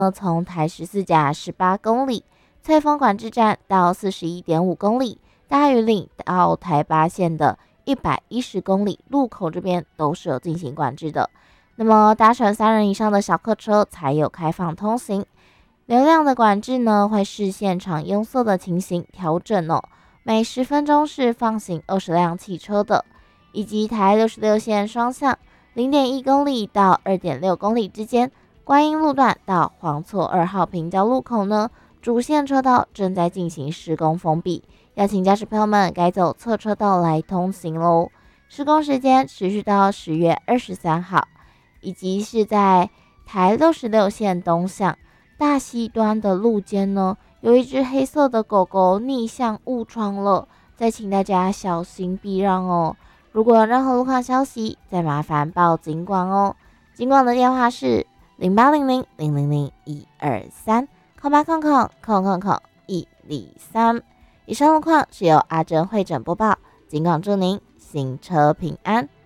从台14甲18公里，翠峰管制站到41.5公里，大屿岭到台八线的110公里路口这边都是有进行管制的。那么搭乘3人以上的小客车才有开放通行。流量的管制呢，会视现场拥塞的情形调整哦，每10分钟是放行20辆汽车的，以及台66线双向0.1公里到2.6公里之间，观音路段到黄厝2号平交路口呢，主线车道正在进行施工封闭，要请驾驶朋友们改走侧车道来通行喽。施工时间持续到10月23号，以及是在台66线东向大溪端的路肩呢，有一只黑色的狗狗逆向误闯了，再请大家小心避让哦。如果有任何路况消息，再麻烦报警管哦。警管的电话是0800-000-123，0800-123。以上路况是由阿珍会诊播报，警管祝您行车平安。